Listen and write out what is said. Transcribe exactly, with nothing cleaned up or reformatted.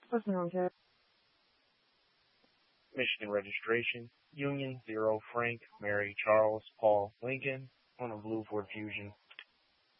Personality. Michigan registration, Union zero Frank Mary Charles Paul Lincoln on a blue Ford Fusion.